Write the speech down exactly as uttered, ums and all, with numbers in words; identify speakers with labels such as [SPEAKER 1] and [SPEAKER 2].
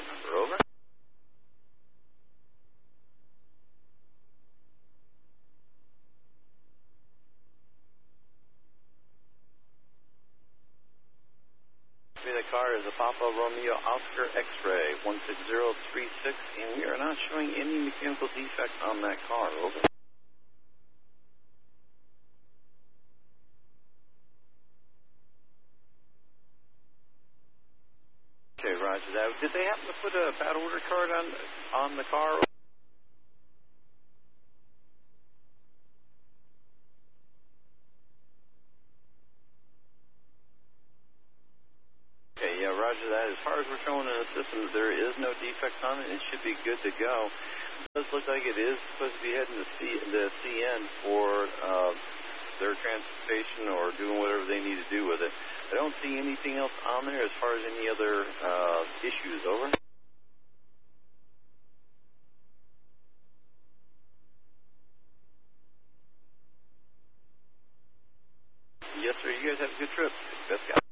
[SPEAKER 1] card number, over. The car is a Papa Romeo Oscar X-ray one six zero three six, and we are not showing any mechanical defects on that car, over. Okay, roger that. Did they happen to put a bad order card on on the car? Okay, yeah, roger that. As far as we're showing in the system, there is no defects on it. It should be good to go. It does look like it is supposed to be heading to C, the C N for uh, their transportation or doing whatever they need to do with it. I don't see anything else on there as far as any other uh, issues, over. Yes, sir. You guys have a good trip. Best guy.